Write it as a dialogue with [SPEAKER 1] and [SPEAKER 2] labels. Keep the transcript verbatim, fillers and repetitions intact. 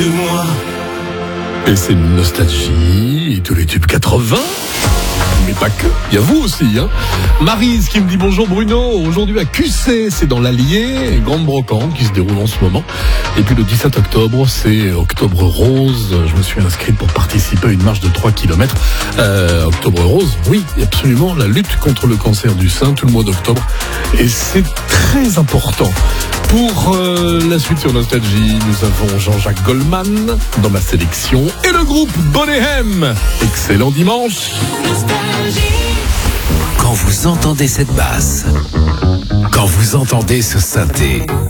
[SPEAKER 1] Et c'est une nostalgie, et tous les tubes quatre-vingts, mais pas que, il y a vous aussi, hein. Maryse qui me dit bonjour Bruno, aujourd'hui à Q C, c'est dans l'Allier, grande brocante qui se déroule en ce moment. Et puis le dix-sept octobre, c'est Octobre Rose, je me suis inscrite pour participer à une marche de trois kilomètres. Euh, Octobre Rose, oui, absolument, la lutte contre le cancer du sein tout le mois d'octobre. Et c'est très important. Pour euh, la suite sur Nostalgie, nous avons Jean-Jacques Goldman dans ma sélection et le groupe Bonnet M. Excellent dimanche.
[SPEAKER 2] Quand vous entendez cette basse, quand vous entendez ce synthé,